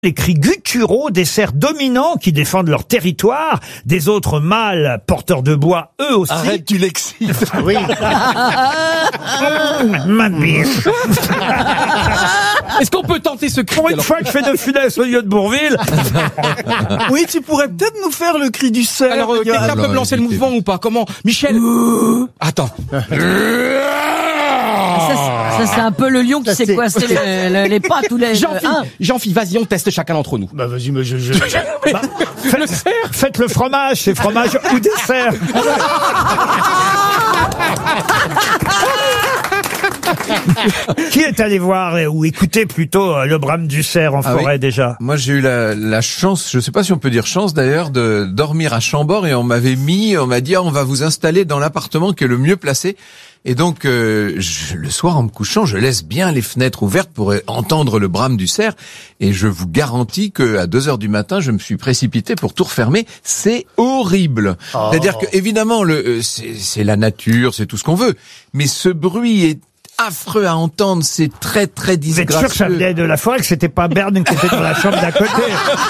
Les cris gutturaux des cerfs dominants qui défendent leur territoire, des autres mâles porteurs de bois, eux aussi. Arrête, tu l'excites. Oui. Ma biche. Est-ce qu'on peut tenter ce cri? Pour une fois que je fais de Funès au lieu de Bourvil. Oui, tu pourrais peut-être nous faire le cri du cerf. Alors, quelqu'un peut me lancer le mouvement ou pas? Comment? Michel? Attends. Ça c'est un peu le lion qui s'est coincé les pattes ou les... Jean-Philippe, vas-y, on teste chacun d'entre nous. Bah vas-y, mais faites le fromage, c'est fromage ou dessert. Qui est allé voir ou écouter plutôt le brame du cerf en forêt déjà? Moi j'ai eu la chance, je sais pas si on peut dire chance d'ailleurs, de dormir à Chambord et on m'a dit on va vous installer dans l'appartement qui est le mieux placé. Et donc le soir en me couchant, je laisse bien les fenêtres ouvertes pour entendre le brame du cerf et je vous garantis que à 2h du matin, je me suis précipité pour tout refermer. C'est horrible. Oh. C'est-à-dire que évidemment c'est la nature, c'est tout ce qu'on veut, mais ce bruit est affreux à entendre, c'est très très disgracieux. Vous êtes sûr que ça venait de la forêt, que c'était pas Berne qui était dans la chambre d'à côté?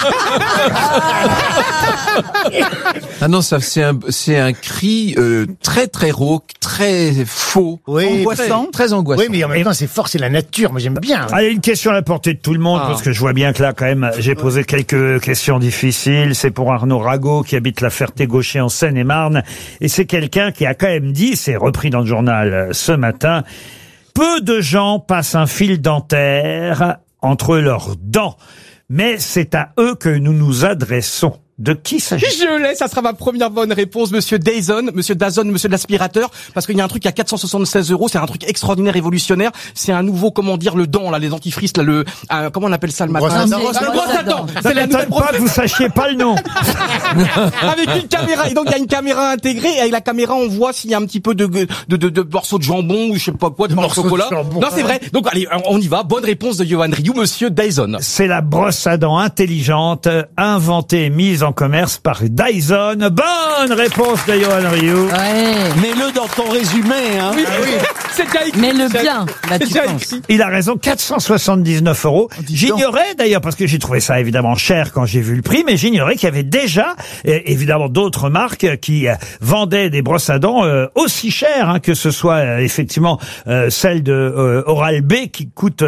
Ah non, ça c'est un cri très très rauque, très faux, angoissant, très angoissant. Oui, mais en même temps c'est fort, c'est la nature. Moi j'aime bien. Allez, une question à la portée de tout le monde parce que je vois bien que là quand même j'ai posé quelques questions difficiles. C'est pour Arnaud Rago qui habite la Ferté-Gaucher en Seine-et-Marne et c'est quelqu'un qui a quand même dit, c'est repris dans le journal ce matin. Peu de gens passent un fil dentaire entre leurs dents, mais c'est à eux que nous nous adressons. De qui s'agit-il? Je l'ai, ça sera ma première bonne réponse, monsieur Dazon, monsieur de l'aspirateur, parce qu'il y a un truc à 476 €, c'est un truc extraordinaire, révolutionnaire, c'est un nouveau, comment dire, le dent, là, les dentifrices, là, comment on appelle ça le matin? Le brosse à dents. Ça m'étonne pas que vous sachiez pas le nom. Avec une caméra, et donc il y a une caméra intégrée, et avec la caméra, on voit s'il y a un petit peu de morceaux de jambon, ou je sais pas quoi, de morceaux de chocolat. Non, c'est vrai. Donc, allez, on y va. Bonne réponse de Johan Rioux, monsieur Dazon. C'est la brosse à dents intelligente, inventée et mise en commerce par Dyson. Bonne réponse de Johan Rioux. Ouais. Mets-le dans ton résumé, hein. Oui, c'est déjà écrit. Mais le bien, là tu déjà penses. écrit. Il a raison, 479 €. J'ignorais d'ailleurs, parce que j'ai trouvé ça évidemment cher quand j'ai vu le prix, mais j'ignorais qu'il y avait déjà, évidemment, d'autres marques qui vendaient des brosses à dents aussi chères, que ce soit effectivement celle de Oral-B qui coûte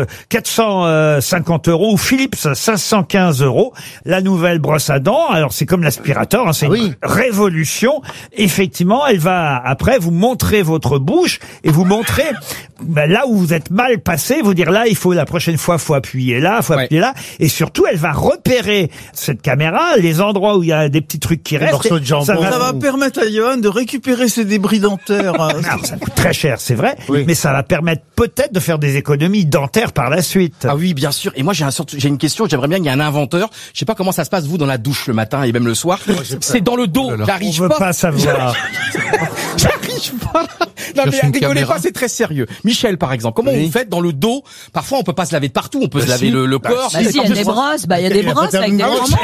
450 € ou Philips 515 €. La nouvelle brosse à dents, alors c'est comme l'aspirateur, c'est une révolution. Effectivement, elle va après vous montrer votre bouche et vous montrer là où vous êtes mal passé, vous dire là, il faut la prochaine fois, faut appuyer là, appuyer là, et surtout elle va repérer cette caméra les endroits où il y a des petits trucs qui restent. Ça va permettre à Johan de récupérer ses débris dentaires. Non, ça coûte très cher, c'est vrai, mais ça va permettre peut-être de faire des économies dentaires par la suite. Ah oui, bien sûr. Et moi, j'ai une question. J'aimerais bien qu'il y ait un inventeur. Je sais pas comment ça se passe vous dans la douche le matin et même le soir. C'est dans le dos. J'arrive pas. On veut pas savoir. J'arrive pas. Non mais rigolez pas, c'est très sérieux. Michel, par exemple, comment vous faites dans le dos? Parfois, on peut pas se laver de partout. On peut se laver le corps. Bah si, il y a des brosses. Bah il y a des brosses avec des moments.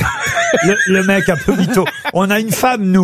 Le mec un peu mytho. On a une femme, nous.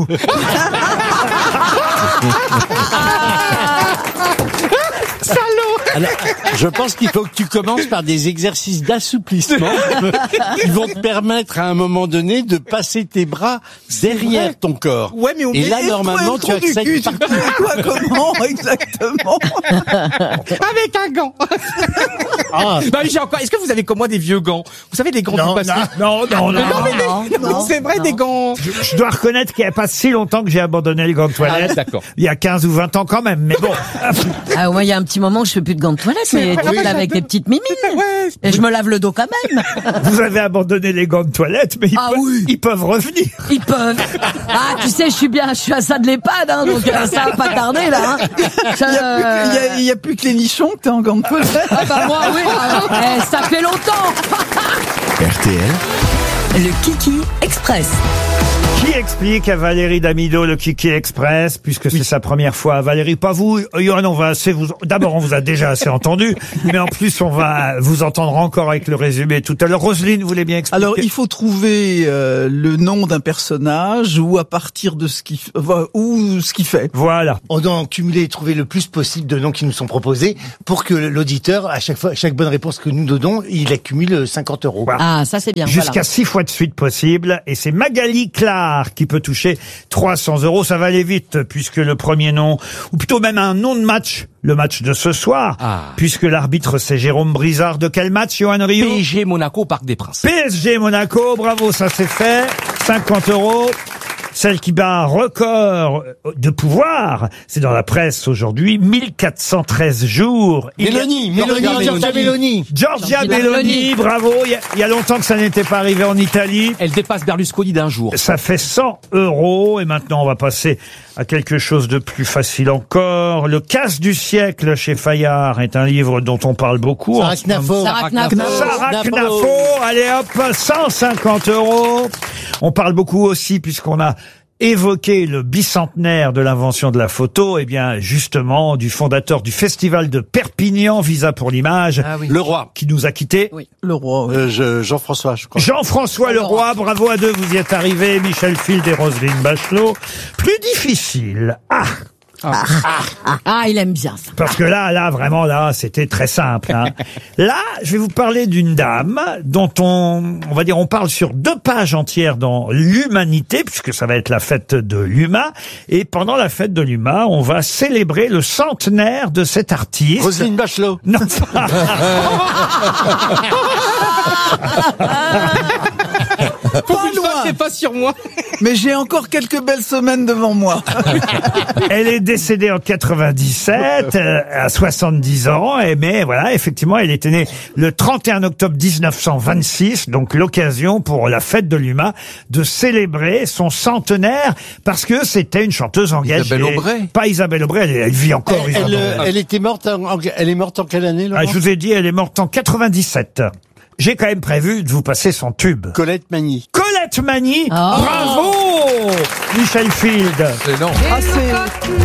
Alors, je pense qu'il faut que tu commences par des exercices d'assouplissement qui vont te permettre à un moment donné de passer tes bras derrière ton corps. Ouais, mais et là, normalement, tu accèdes partout. Quoi, comment exactement? Avec un gant. Non, j'ai encore. Est-ce que vous avez comme moi des vieux gants? Vous savez, des gants du passé? Non, c'est vrai, des gants. Je dois reconnaître qu'il n'y a pas si longtemps que j'ai abandonné le gant de toilette. D'accord. Il y a 15 ou 20 ans quand même, mais bon. Ah ouais, il y a un petit moment où je fais plus de gants de toilette, mais tu te laves avec tes petites mimines. Et je me lave le dos quand même. Vous avez abandonné les gants de toilette, mais ils peuvent revenir. Ils peuvent. Ah, tu sais, je suis à ça de l'EHPAD, donc ça va pas tarder, là. Il y a plus que les nichons que t'es en gants de toilette. Ah bah moi, oui. Ça fait longtemps. RTL. Le Kiki Express. Qui explique à Valérie Damido le Kiki Express, puisque c'est sa première fois. Valérie, pas vous. Johan, on va assez vous... D'abord, on vous a déjà assez entendu, mais en plus, on va vous entendre encore avec le résumé tout à l'heure. Roselyne, vous voulez bien expliquer? Alors, il faut trouver le nom d'un personnage ou à partir de ce qu'il fait. Voilà. On doit en cumuler et trouver le plus possible de noms qui nous sont proposés pour que l'auditeur, à chaque bonne réponse que nous donnons, il accumule 50 €. Voilà. Ah, ça c'est bien. Jusqu'à Voilà. 6 fois de suite possible. Et c'est Magali Clark qui peut toucher 300 €. Ça va aller vite, puisque le premier nom, ou plutôt même un nom de match, le match de ce soir, puisque l'arbitre c'est Jérôme Brizard. De quel match, Johan Rioux? PSG Monaco, Parc des Princes. PSG Monaco, bravo, ça c'est fait. 50 €. Celle qui bat un record de pouvoir, c'est dans la presse aujourd'hui, 1413 jours. Giorgia Meloni. Giorgia Meloni, bravo. Il y a longtemps que ça n'était pas arrivé en Italie. Elle dépasse Berlusconi d'un jour. Ça fait 100 €. Et maintenant, on va passer à quelque chose de plus facile encore. Le casse du siècle chez Fayard est un livre dont on parle beaucoup. Sarah Knafo. Sarah Knafo. Sarah Knafo, allez hop, 150 €. On parle beaucoup aussi, puisqu'on a évoqué le bicentenaire de l'invention de la photo, et bien justement du fondateur du festival de Perpignan, Visa pour l'image, Le roi. qui nous a quittés. Oui. Le roi. Jean-François, je crois. Jean-François Leroy, bravo à deux, vous y êtes arrivés. Michel Field et Roselyne Bachelot. Plus difficile. Ah, il aime bien ça. Parce que là, vraiment, là, c'était très simple. Hein. Là, je vais vous parler d'une dame dont on va dire, on parle sur 2 pages entières dans l'Humanité, puisque ça va être la fête de l'UMA. Et pendant la fête de l'UMA, on va célébrer le centenaire de cet artiste. Roselyne Bachelot. Non. Pour une fois, c'est pas sur moi. Mais j'ai encore quelques belles semaines devant moi. Elle est décédée en 97, à 70 ans, mais voilà, effectivement, elle était née le 31 octobre 1926, donc l'occasion pour la fête de l'UMA de célébrer son centenaire, parce que c'était une chanteuse engagée. Isabelle Aubray. Pas Isabelle Aubray, elle vit encore. Elle était morte elle est morte en quelle année, Laurent? Je vous ai dit, elle est morte en 97. J'ai quand même prévu de vous passer son tube. Colette Magny. Colette Magny, bravo Michel Field. C'est long. Ah, c'est...